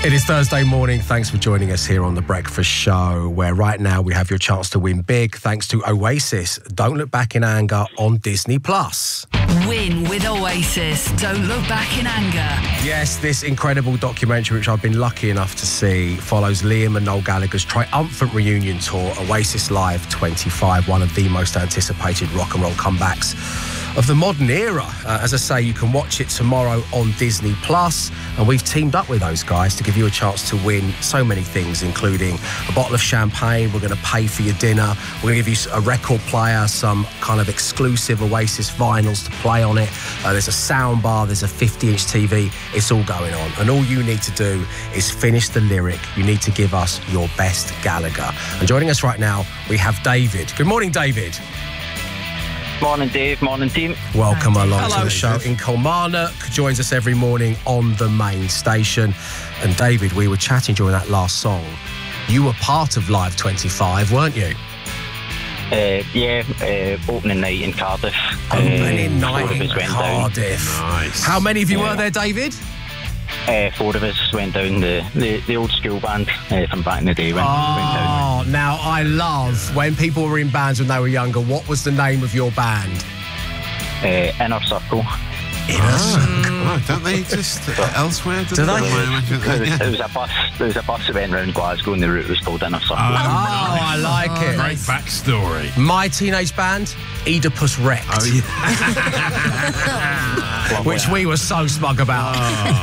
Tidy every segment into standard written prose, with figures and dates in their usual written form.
It is Thursday morning. Thanks for joining us here on The Breakfast Show, where right now we have your chance to win big thanks to Oasis. Don't Look Back in Anger on Disney+. Win with Oasis. Don't Look Back in Anger. Yes, this incredible documentary, which I've been lucky enough to see, follows Liam and Noel Gallagher's triumphant reunion tour, Oasis Live 25, one of the most anticipated rock and roll comebacks of the modern era. As I say, you can watch it tomorrow on Disney+, and we've teamed up with those guys to give you a chance to win so many things, including a bottle of champagne. We're going to pay for your dinner. We're going to give you a record player, some kind of exclusive Oasis vinyls to play on it. There's a sound bar, there's a 50-inch TV. It's all going on, and all you need to do is finish the lyric. You need to give us your best Gallagher. And joining us right now, we have David. Good morning, David. Morning, Dave. Morning, team. Welcome along Hello, to the show. In Kilmarnock, joins us every morning on the main station. And David, we were chatting during that last song. You were part of Live 25, weren't you? Opening night in Cardiff. Opening night four of in us went Cardiff. Nice. How many of you were there, David? Four of us went down. The old school band from back in the day went down. Oh, now I love when people were in bands when they were younger. What was the name of your band? Inner Circle. Inner Circle. Oh, don't they just elsewhere? Do they? There was a bus that went round Glasgow and the route was called Inner Circle. Oh, I like it. Great backstory. My teenage band, Oedipus Rex. Oh, yeah. Which we were so smug about.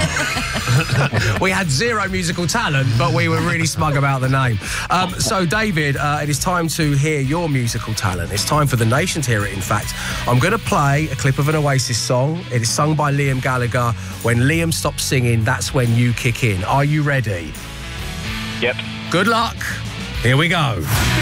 We had zero musical talent, but we were really smug about the name. So, David, it is time to hear your musical talent. It's time for the nation to hear it, in fact. I'm going to play a clip of an Oasis song. It is sung by Liam Gallagher. When Liam stops singing, that's when you kick in. Are you ready? Yep. Good luck. Here we go.